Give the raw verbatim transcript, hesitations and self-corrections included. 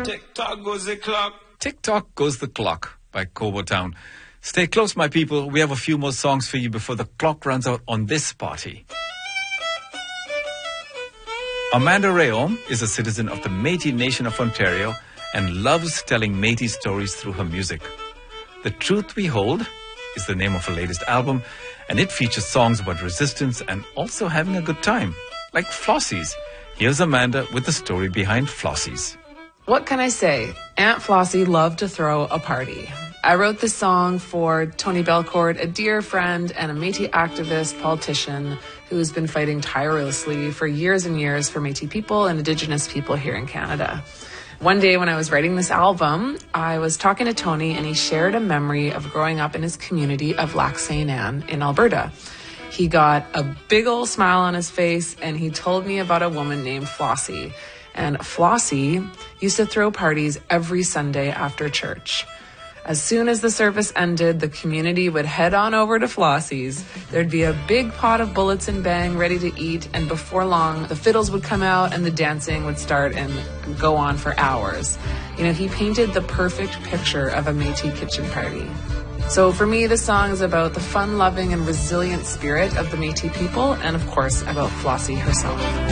Tick-tock goes the clock. Tick-tock goes the clock by Cobo Town. Stay close, my people. We have a few more songs for you before the clock runs out on this party. Amanda Rayom is a citizen of the Métis Nation of Ontario and loves telling Métis stories through her music. The Truth We Hold is the name of her latest album, and it features songs about resistance and also having a good time, like Flossies. Here's Amanda with the story behind Flossies. What can I say? Aunt Flossie loved to throw a party. I wrote this song for Tony Belcourt, a dear friend and a Métis activist politician who's been fighting tirelessly for years and years for Métis people and Indigenous people here in Canada. One day when I was writing this album, I was talking to Tony and he shared a memory of growing up in his community of Lac Saint Anne in Alberta. He got a big old smile on his face and he told me about a woman named Flossie. And Flossie used to throw parties every Sunday after church. As soon as the service ended, the community would head on over to Flossie's. There'd be a big pot of bullets and bang ready to eat, and before long, the fiddles would come out and the dancing would start and go on for hours. You know, he painted the perfect picture of a Métis kitchen party. So for me, this song is about the fun-loving and resilient spirit of the Métis people, and of course, about Flossie herself.